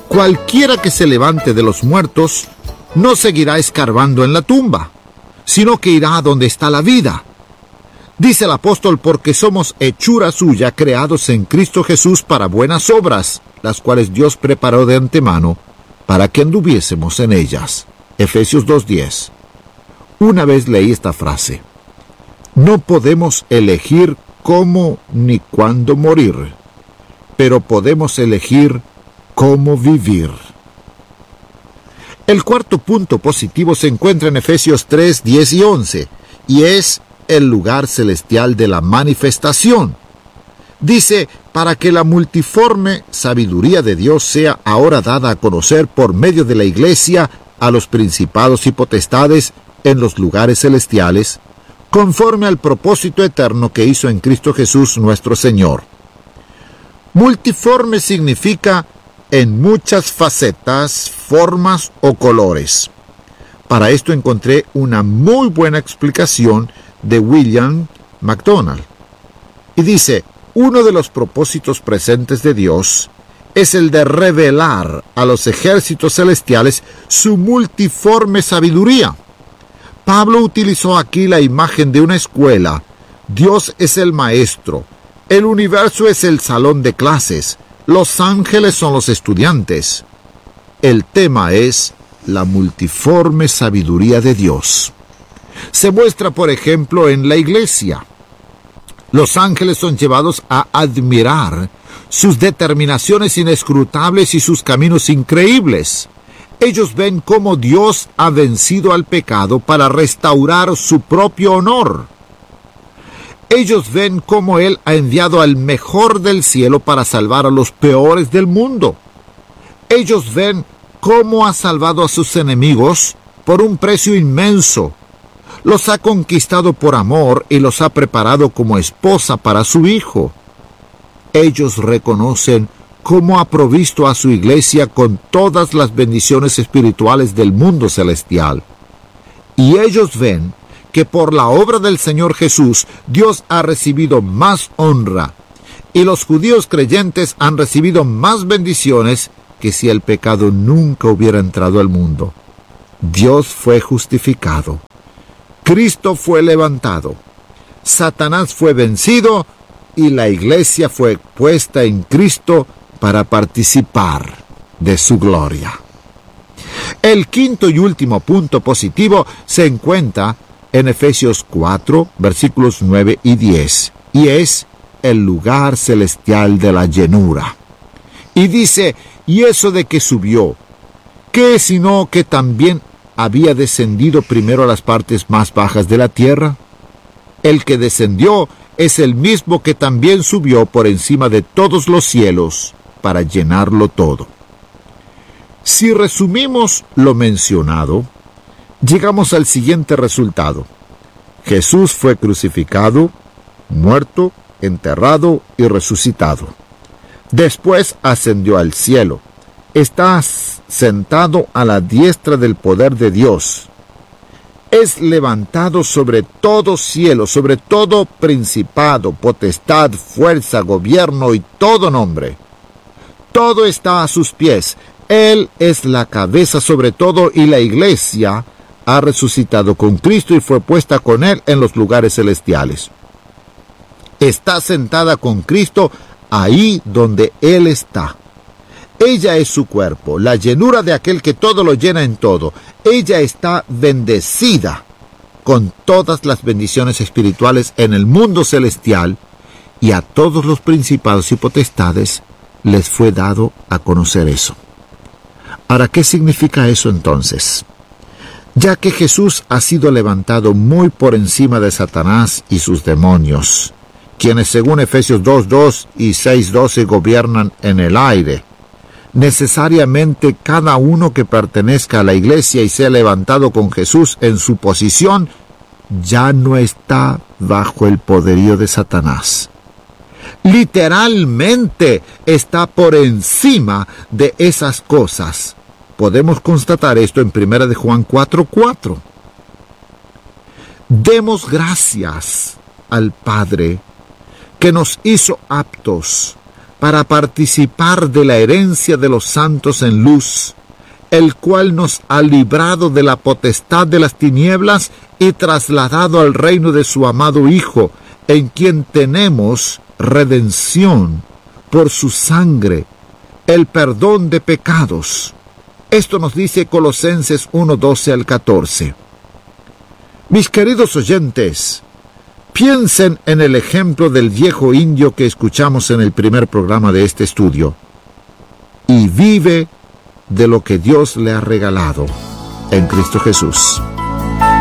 Cualquiera que se levante de los muertos no seguirá escarbando en la tumba, sino que irá a donde está la vida. Dice el apóstol, porque somos hechura suya, creados en Cristo Jesús para buenas obras, las cuales Dios preparó de antemano para que anduviésemos en ellas. Efesios 2:10. Una vez leí esta frase: no podemos elegir cómo ni cuándo morir, pero podemos elegir cómo vivir. El cuarto punto positivo se encuentra en Efesios 3, 10 y 11, y es el lugar celestial de la manifestación. Dice, para que la multiforme sabiduría de Dios sea ahora dada a conocer por medio de la Iglesia a los principados y potestades en los lugares celestiales, conforme al propósito eterno que hizo en Cristo Jesús nuestro Señor. Multiforme significa en muchas facetas, formas o colores. Para esto encontré una muy buena explicación de William MacDonald. Y dice, uno de los propósitos presentes de Dios es el de revelar a los ejércitos celestiales su multiforme sabiduría. Pablo utilizó aquí la imagen de una escuela. Dios es el maestro, el universo es el salón de clases, los ángeles son los estudiantes. El tema es la multiforme sabiduría de Dios. Se muestra, por ejemplo, en la iglesia. Los ángeles son llevados a admirar sus determinaciones inescrutables y sus caminos increíbles. Ellos ven cómo Dios ha vencido al pecado para restaurar su propio honor. Ellos ven cómo Él ha enviado al mejor del cielo para salvar a los peores del mundo. Ellos ven cómo ha salvado a sus enemigos por un precio inmenso. Los ha conquistado por amor y los ha preparado como esposa para su hijo. Ellos reconocen cómo ha provisto a su iglesia con todas las bendiciones espirituales del mundo celestial. Y ellos ven que por la obra del Señor Jesús, Dios ha recibido más honra, y los judíos creyentes han recibido más bendiciones que si el pecado nunca hubiera entrado al mundo. Dios fue justificado. Cristo fue levantado. Satanás fue vencido y la iglesia fue puesta en Cristo para participar de su gloria. El quinto y último punto positivo se encuentra en Efesios 4, versículos 9 y 10, y es el lugar celestial de la llenura. Y dice, ¿y eso de que subió? ¿Qué sino que también había descendido primero a las partes más bajas de la tierra? El que descendió es el mismo que también subió por encima de todos los cielos para llenarlo todo. Si resumimos lo mencionado, llegamos al siguiente resultado. Jesús fue crucificado, muerto, enterrado y resucitado. Después ascendió al cielo. Está sentado a la diestra del poder de Dios. Es levantado sobre todo cielo, sobre todo principado, potestad, fuerza, gobierno y todo nombre. Todo está a sus pies. Él es la cabeza sobre todo y la iglesia ha resucitado con Cristo y fue puesta con Él en los lugares celestiales. Está sentada con Cristo ahí donde Él está. Ella es su cuerpo, la llenura de aquel que todo lo llena en todo. Ella está bendecida con todas las bendiciones espirituales en el mundo celestial, y a todos los principados y potestades les fue dado a conocer eso. Ahora, ¿qué significa eso entonces? Ya que Jesús ha sido levantado muy por encima de Satanás y sus demonios, quienes según Efesios 2:2 y 6:12 gobiernan en el aire, necesariamente cada uno que pertenezca a la iglesia y sea levantado con Jesús en su posición, ya no está bajo el poderío de Satanás. Literalmente está por encima de esas cosas. Podemos constatar esto en 1 Juan 4:4. Demos gracias al Padre que nos hizo aptos para participar de la herencia de los santos en luz, el cual nos ha librado de la potestad de las tinieblas y trasladado al reino de su amado Hijo, en quien tenemos redención por su sangre, el perdón de pecados. Esto nos dice Colosenses 1:12 al 14. Mis queridos oyentes, piensen en el ejemplo del viejo indio que escuchamos en el primer programa de este estudio, y vive de lo que Dios le ha regalado en Cristo Jesús.